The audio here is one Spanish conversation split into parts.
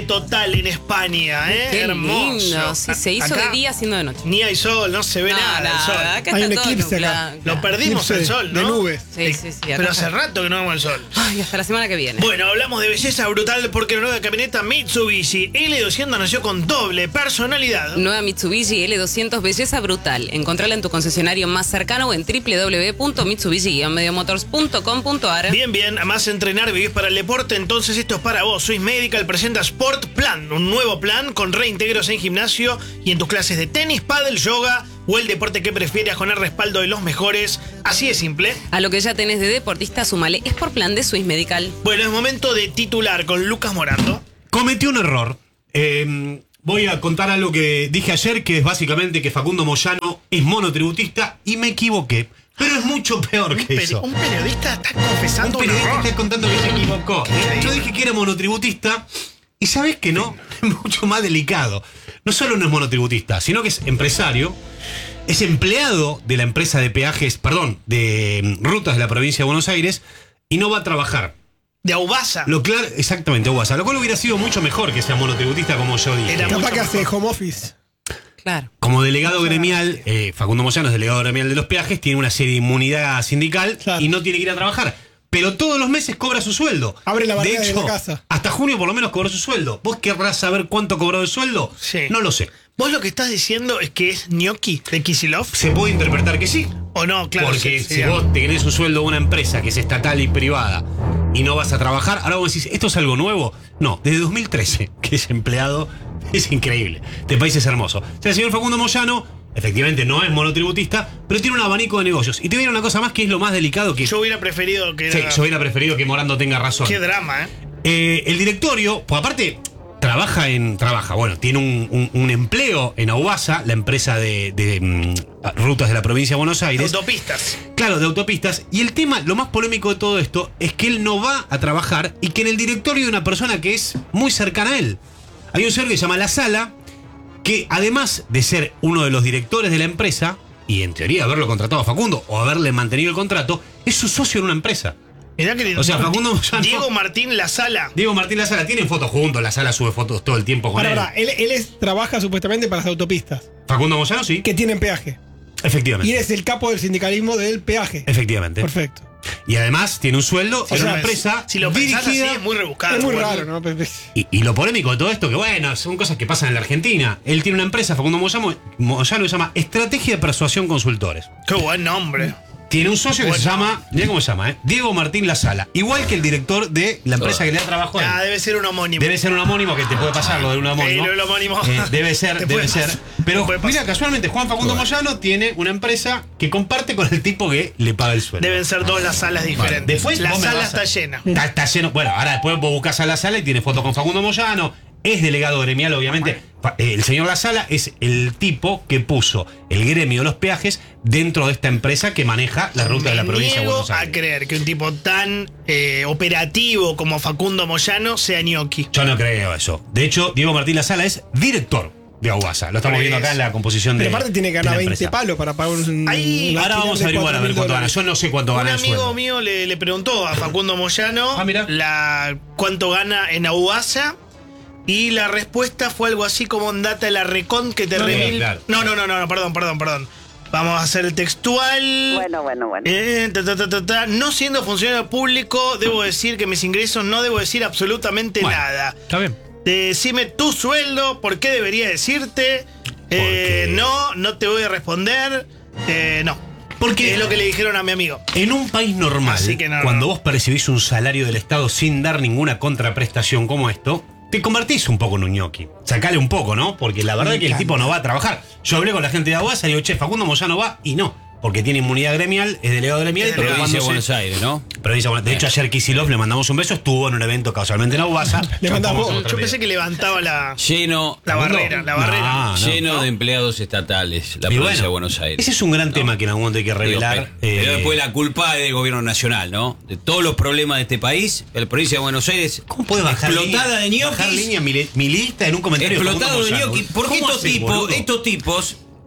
total en España, ¿eh? Qué Hermoso. lindo. Sí, se hizo Acá de día siendo de noche. Ni hay sol, no se ve nada del sol. Acá Hay está un todo eclipse nublado. acá. Lo perdimos el sol, ¿no? De nubes. Sí, sí, sí. acá Pero hace está. rato que no vemos el sol. Ay, hasta la semana que viene. Bueno, hablamos de belleza brutal porque la nueva camioneta Mitsubishi L200 nació con doble personalidad. Nueva Mitsubishi L200 belleza brutal. Encontrala en tu concesionario más cercano o en www.mitsubishi-mediomotors.com.ar. Bien, bien, además entrenar, vivís para el deporte, entonces esto es para vos. Swiss Medical presenta Sport Plan, un nuevo plan con reintegros en gimnasio y en tus clases de tenis, pádel, yoga o el deporte que prefieras con el respaldo de los mejores. Así de simple. A lo que ya tenés de deportista, sumale Sport Plan de Swiss Medical. Bueno, es momento de titular con Lucas Morando. Cometí un error. Voy a contar algo que dije ayer, que es básicamente que Facundo Moyano es monotributista, y me equivoqué. Pero es mucho peor que eso. Un periodista está confesando Un periodista error. está contando que se equivocó. Increíble. Yo dije que era monotributista, y ¿sabés que no? Es mucho más delicado. No solo no es monotributista, sino que es empresario, es empleado de la empresa de peajes, de rutas de la provincia de Buenos Aires, y no va a trabajar. De Aubasa. Exactamente, Aguasa. Lo cual hubiera sido mucho mejor que sea monotributista, como yo dije. Era mucho Capaz que hace mejor. home office. Claro. Como delegado gremial, Facundo Moyano es delegado gremial de los peajes, tiene una serie de inmunidad sindical, Claro. y no tiene que ir a trabajar. Pero todos los meses cobra su sueldo. Abre la De barrera de hecho, la casa. hasta junio por lo menos cobró su sueldo. ¿Vos querrás saber cuánto cobró de sueldo? Sí. No lo sé. ¿Vos lo que estás diciendo es que es gnocchi de Kicillof? Se puede interpretar que sí. ¿O no? Claro. Porque sí, si vos tenés un sueldo de una empresa que es estatal y privada y no vas a trabajar, ahora vos decís, ¿esto es algo nuevo? No, desde 2013 que es empleado, es increíble. Este país es hermoso. O sea, el señor Facundo Moyano, efectivamente no es monotributista, pero tiene un abanico de negocios. Y te voy a decir una cosa más que es lo más delicado que... Yo hubiera preferido que... Sí, yo hubiera preferido que Morando tenga razón. Qué drama, ¿eh? El directorio, pues aparte... tiene un empleo en Aubasa, la empresa de rutas de la provincia de Buenos Aires. Autopistas. Claro, de autopistas. Y el tema, lo más polémico de todo esto, es que él no va a trabajar y que en el directorio hay una persona que es muy cercana a él. Hay un señor que se llama La Sala, que además de ser uno de los directores de la empresa, y en teoría haberlo contratado a Facundo o haberle mantenido el contrato, es su socio en una empresa. Mirá que lindo. O sea, Facundo Moyano... Diego Martín La Sala. Diego Martín La Sala, tienen fotos juntos, La Sala sube fotos todo el tiempo con él. Él trabaja supuestamente para las autopistas, Facundo Moyano, sí. que tienen peaje. Efectivamente. Y él es el capo del sindicalismo del peaje. Efectivamente. Perfecto. Y además tiene un sueldo en O sea, una empresa Si lo pensás así, dirigida... es muy rebuscado. Es muy bueno. raro, ¿no? Y lo polémico de todo esto, que bueno, son cosas que pasan en la Argentina. Él tiene una empresa, Facundo Moyano, se llama Estrategia de Persuasión Consultores. Qué buen nombre. Tiene un socio que Bueno. se llama, mirá cómo se llama, Diego Martín La Sala. Igual que el director de la empresa que le da trabajo a él. Ah, debe ser un homónimo. Debe ser un homónimo, que te puede pasar lo de un homónimo. lo del homónimo. Debe ser, Te debe puede ser. pasar. Pero Te puede pasar. mira, casualmente Juan Facundo Moyano tiene una empresa que comparte con el tipo que le paga el sueldo. Deben ser dos las salas diferentes. Después la vos me sala vas a- está llena. Está lleno. Bueno, ahora después vos buscas a La Sala y tiene fotos con Facundo Moyano. Es delegado gremial, obviamente. El señor La Sala es el tipo que puso el gremio de los peajes dentro de esta empresa que maneja la ruta de la provincia de Niego Buenos a Aires. creer que un tipo tan operativo como Facundo Moyano sea gnocchi. Yo no creo eso. De hecho, Diego Martín La Sala es director de Aguasa. Lo estamos Por viendo acá eso. en la composición de. Pero aparte tiene que de ganar la 20 empresa. palos para pagar un. Ahí- un Ahora alquiler vamos de a averiguar a ver cuánto gana. $4.000. Yo no sé cuánto Un gana el amigo sueldo. mío le preguntó a Facundo Moyano Ah, mira. cuánto gana en Aguasa. Y la respuesta fue algo así como andate la recon que te No, reveal. claro. No, perdón. Vamos a hacer el textual. Bueno. No siendo funcionario público, debo decir que mis ingresos no debo decir absolutamente Bueno, nada. Está bien. Decime tu sueldo, ¿por qué debería decirte? Porque- No te voy a responder. No. Porque- es lo que le dijeron a mi amigo. En un país normal, Así que no, cuando no. vos percibís un salario del Estado sin dar ninguna contraprestación como esto, te convertís un poco en un ñoqui. Sacale un poco, ¿no? Porque la verdad es que el tipo no va a trabajar. Yo hablé con la gente de Aguasa y digo, che, Facundo Moyano va, y no. Porque tiene inmunidad gremial, es delegado gremial, Es pero delegado. cuando Provincia de Buenos Aires, ¿no? Provincia de Buenos Aires. De hecho, ayer Kicillof le mandamos un beso, estuvo en un evento casualmente en Aguasa. Le mandamos- Yo pensé que levantaba la Lleno, barrera. No, lleno de empleados estatales, la Y provincia bueno, de Buenos Aires. Ese es un gran tema que en algún momento hay que Digo, revelar. pero después la culpa es del gobierno nacional, ¿no? De todos los problemas de este país, la provincia de Buenos Aires ¿Cómo puede bajar explotada línea, de bajar ñoquis, línea milista en un comentario? explotado de Facundo Moyano? ñoquis, porque ¿Cómo haces, boludo? estos tipos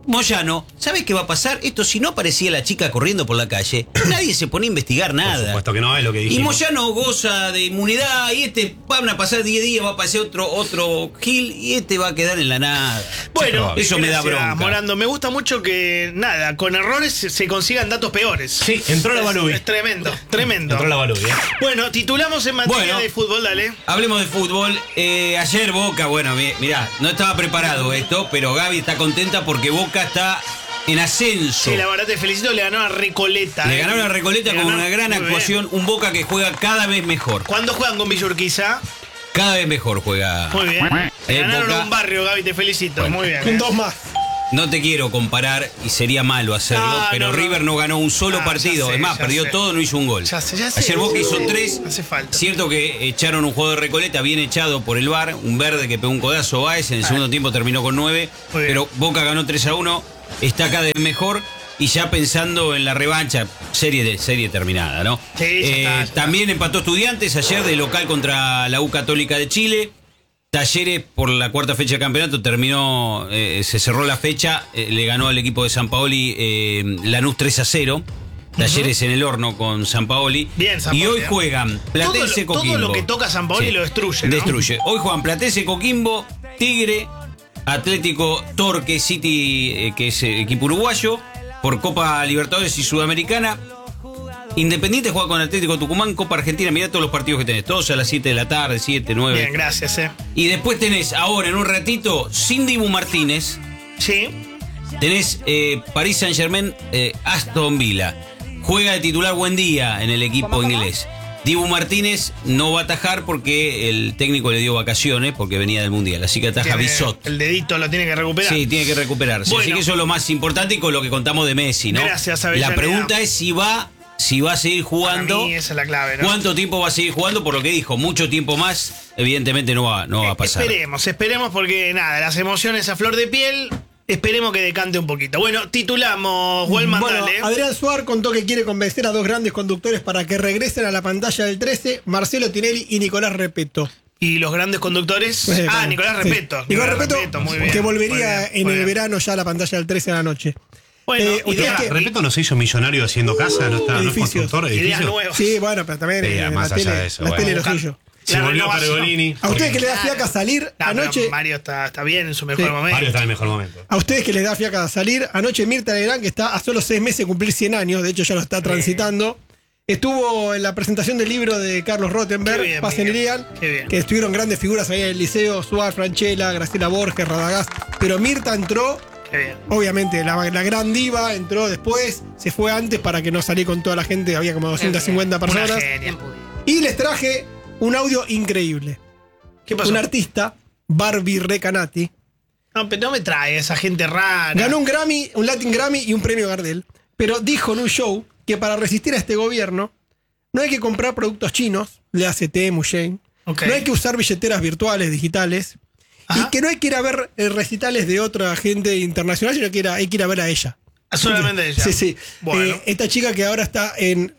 Moyano, ¿sabes qué va a pasar? Esto, si no aparecía la chica corriendo por la calle, nadie se pone a investigar Por nada. supuesto que no es lo que Y dijimos. Moyano goza de inmunidad y van a pasar 10 días, va a aparecer otro Gil y va a quedar en la nada. Bueno, eso me da gracias, bronca. Morando, me gusta mucho que, nada, con errores se consigan datos peores. Sí, entró la Balubi. Es tremendo, tremendo. Entró la Balubi, Bueno, titulamos en materia Bueno. de fútbol, dale. Hablemos de fútbol. Ayer Boca, bueno, mirá, no estaba preparado esto, pero Gaby está contenta porque Boca está en ascenso. Sí, la verdad te felicito, le ganó a Recoleta. Le ganaron a Recoleta Le con ganó una gran muy bien. actuación. Un Boca que juega cada vez mejor. ¿Cuándo juegan con Villurquiza? Cada vez mejor juega. Muy bien. Le ganaron Boca. a un barrio, Gaby, te felicito. Bueno. Muy bien. Con 2 más. No te quiero comparar y sería malo hacerlo, No, pero no, no. River no ganó un solo Ah, partido. ya sé, Además, ya perdió sé. todo, no hizo un gol. Ya sé. Ayer Boca hizo 3. Hace falta. Cierto que echaron un jugador de Recoleta bien echado por el VAR, un verde que pegó un codazo Báez, en el segundo tiempo terminó con 9, Muy bien. pero Boca ganó 3-1, está cada vez mejor y ya pensando en la revancha, serie terminada, ¿no? Sí, ya está. También empató Estudiantes ayer de local contra la U Católica de Chile. Talleres por la cuarta fecha de campeonato terminó, se cerró la fecha, le ganó al equipo de San Paoli Lanús 3-0. Talleres en el horno con San Paoli. Bien, San Y Paoli, hoy juegan Platense todo Coquimbo. lo que toca San Paoli lo destruye, ¿no? Destruye. Hoy juegan Platense Coquimbo, Tigre, Atlético Torque City, que es equipo uruguayo, por Copa Libertadores y Sudamericana. Independiente juega con Atlético Tucumán, Copa Argentina. Mirá todos los partidos que tenés, todos a las 7 de la tarde, 7, 9. Bien, gracias, Y después tenés ahora en un ratito sin Dibu Martínez. Sí. Tenés Paris Saint Germain, Aston Villa. Juega de titular Buendía en el equipo inglés. Dibu Martínez no va a atajar porque el técnico le dio vacaciones porque venía del Mundial. Así que ataja Tiene- Bisot. El dedito lo tiene que recuperar. Sí, tiene que recuperarse. Bueno. Así que eso es lo más importante y con lo que contamos de Messi, ¿no? Gracias, Avellaneda. La pregunta es si va a seguir jugando. Para mí esa es la clave, ¿no? ¿Cuánto tiempo va a seguir jugando? Por lo que dijo, mucho tiempo más, evidentemente no va a pasar. Esperemos porque nada, las emociones a flor de piel, esperemos que decante un poquito. Bueno, titulamos, Walman, Bueno, dale. Adrián Suar contó que quiere convencer a 2 grandes conductores para que regresen a la pantalla del 13, Marcelo Tinelli y Nicolás Repeto. Y los grandes conductores. Bueno, Nicolás sí. Repeto. Nicolás Repeto, muy bien. que volvería Muy bien, en muy el bien. verano ya a la pantalla del 13 a la noche. Bueno, ¿ustedes idea- qué? Repeto, no se hizo millonario haciendo casa, no está, no es edificios. constructor de Ideas edificios. nuevas. Sí, bueno, pero también Sí, en más la allá tele, de eso, la bueno. tele lo Buscar- suyo. Se La volvió renovación. Pergolini. A ustedes que les da fiaca salir Ah, pero anoche, Mario está bien en su mejor Sí. momento. Mario está en el mejor momento. a ustedes que les da fiaca salir, anoche Mirta Legrand, que está a solo 6 meses de cumplir 100 años, de hecho ya lo está transitando, estuvo en la presentación del libro de Carlos Qué Rottenberg, bien, Pasen Miguel. Irian, Qué bien. que estuvieron grandes figuras ahí en el liceo, Suar, Franchella, Graciela Borges, Radagás, pero Mirta entró, Qué bien. obviamente, la gran diva entró después, se fue antes para que no salí con toda la gente, había como 250 Una personas, genia. y les traje un audio increíble. ¿Qué pasó? Un artista, Barbie Recanati, No, pero no me trae esa gente rara. ganó un Grammy, un Latin Grammy y un premio Gardel, pero dijo en un show que para resistir a este gobierno no hay que comprar productos chinos, le hace Temu, Shane, Ok. no hay que usar billeteras virtuales, digitales, Ajá. y que no hay que ir a ver recitales de otra gente internacional, sino que hay que ir a ver a ella. Solamente ella. Sí, sí. Bueno. Esta chica que ahora está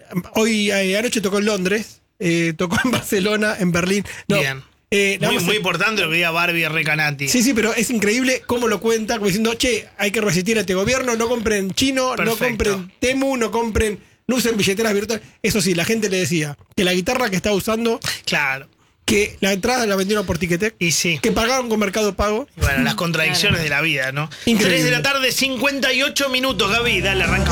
anoche tocó en Londres, tocó en Barcelona, en Berlín. No, Bien. nada Muy, más- muy importante lo que diga Barbie Recanati. Sí, sí, pero es increíble cómo lo cuenta, como diciendo, che, hay que resistir a este gobierno, no compren chino, Perfecto. no compren Temu, no usen billeteras virtuales. Eso sí, la gente le decía que la guitarra que estaba usando, Claro. que la entrada la vendieron por Ticketek, Y sí. que pagaron con Mercado Pago. Y bueno, las contradicciones de la vida, ¿no? Increíble. 3 de la tarde, 58 minutos, Gaby. Dale, arranca.